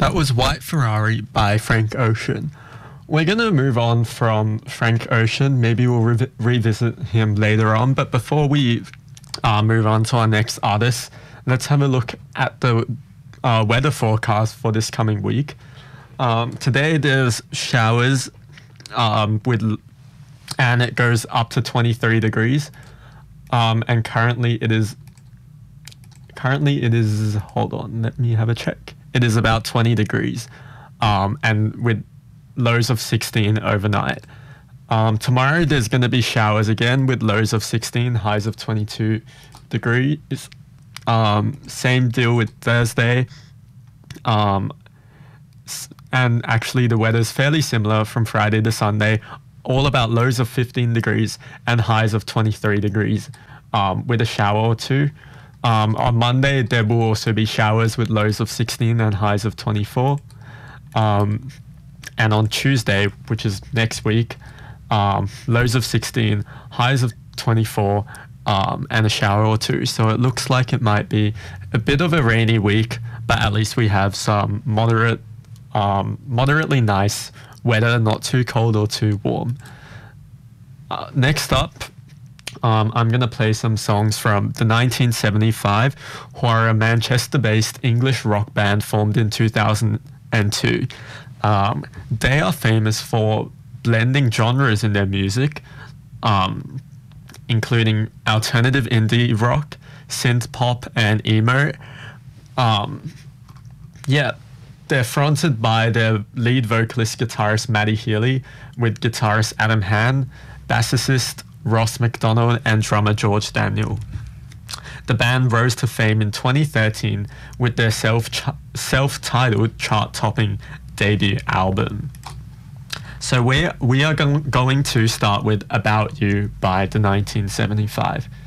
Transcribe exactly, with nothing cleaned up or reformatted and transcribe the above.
That was White Ferrari by Frank Ocean. We're going to move on from Frank Ocean. Maybe we'll re- revisit him later on. But before we uh, move on to our next artist, let's have a look at the uh, weather forecast for this coming week. Um, today there's showers um, with, and it goes up to twenty-three degrees. Um, and currently it is, currently it is, hold on, let me have a check. It is about twenty degrees, um, and with lows of sixteen overnight. Um, tomorrow there's going to be showers again with lows of sixteen, highs of twenty-two degrees. Um, same deal with Thursday. Um, and actually the weather's fairly similar from Friday to Sunday, all about lows of fifteen degrees and highs of twenty-three degrees, um, with a shower or two. Um, on Monday, there will also be showers with lows of sixteen and highs of twenty-four. Um, and on Tuesday, which is next week, um, lows of sixteen, highs of twenty-four, um, and a shower or two. So it looks like it might be a bit of a rainy week, but at least we have some moderate, um, moderately nice weather, not too cold or too warm. Uh, next up, Um, I'm going to play some songs from the nineteen seventy-five, who are a Manchester-based English rock band formed in two thousand two. Um, they are famous for blending genres in their music, um, including alternative indie rock, synth pop, and emo. Um, yeah, they're fronted by their lead vocalist guitarist Matty Healy, with guitarist Adam Hann, bassist Ross McDonald, and drummer George Daniel. The band rose to fame in twenty thirteen with their self self-titled chart-topping debut album. So we we are go- going to start with About You by the nineteen seventy-five.